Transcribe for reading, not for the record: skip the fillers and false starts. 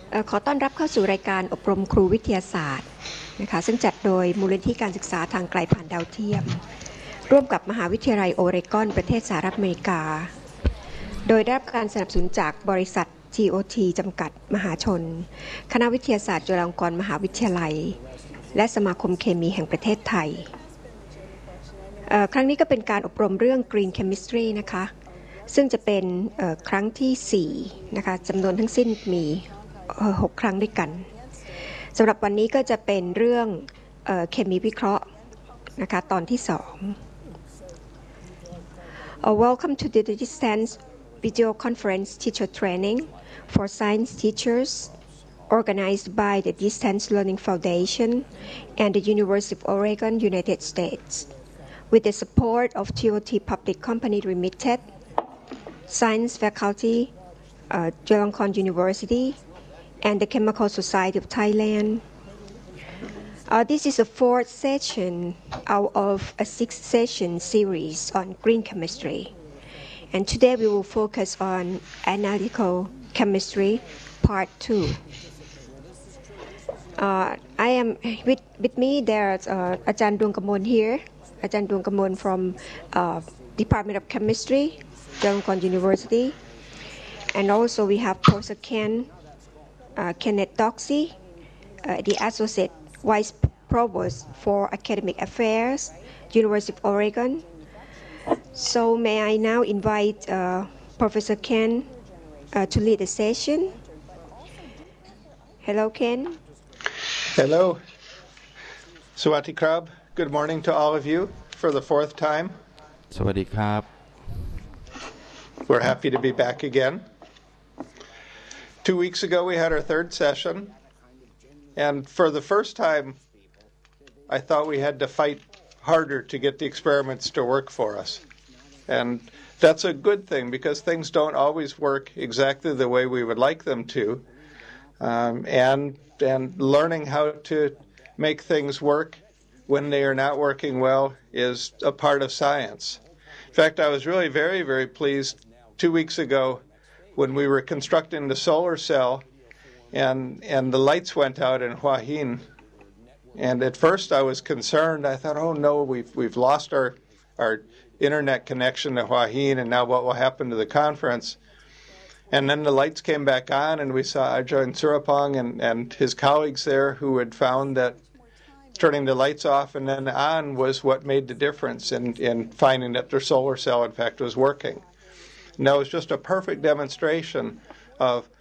ขอต้อนรับเข้าสู่รายการอบรมครูวิทยาศาสตร์นะคะซึ่งจัดโดยมูลนิธิการศึกษาทางไกลผ่านดาวเทียมร่วมกับมหาวิทยาลัยโอเรกอนประเทศสหรัฐอเมริกาโดยได้รับการสนับสนุนจากบริษัท GOT จำกัดมหาชนคณะวิทยาศาสตร์จุฬาลงกรณ์มหาวิทยาลัยและสมาคมเคมีแห่งประเทศไทยครั้งนี้ก็เป็นการอบรมเรื่อง Green Chemistry นะคะซึ่งจะเป็นครั้งที่4นะคะจำนวนทั้งสิ้นมี6 ครั้งด้วยกันสำหรับวันนี้ก็จะเป็นเรื่องเคมีวิเคราะห์นะคะตอนที่2 Welcome to the distance video conference teacher training for science teachers organized by the Distance Learning Foundation and the University of Oregon, United States with the support of GOT Public Company Limited, Science Faculty, Chulalongkorn University and the Chemical Society of Thailand. This is the 4th session out of a 6-session series on green chemistry. And today we will focus on analytical chemistry, part 2. I am with me there's Ajahn Dwangkamon here, Ajahn Dwangkamon from Department of Chemistry, Chulalongkorn University. And also we have Professor Kenneth Doxey, the Associate Vice Provost for Academic Affairs, University of Oregon. So may I now invite Professor Ken to lead the session. Hello, Ken. Hello. Sawati Krab. Good morning to all of you for the 4th time. สวัสดีครับ We're happy to be back again. 2 weeks ago, we had our 3rd session, and for the first time, I thought we had to fight harder to get the experiments to work for us. And that's a good thing, because things don't always work exactly the way we would like them to. And learning how to make things work when they are not working well is a part of science. In fact, I was really very, very pleased 2 weeks ago when we were constructing the solar cell and the lights went out in Hua Hin. And at first I was concerned. I thought, oh no, we've lost our internet connection to Hua Hin, and now what will happen to the conference? And then the lights came back on, and we saw Ajahn Surapong and his colleagues there who had found that turning the lights off and then on was what made the difference in finding that their solar cell, in fact, was working. And that was just a perfect demonstration of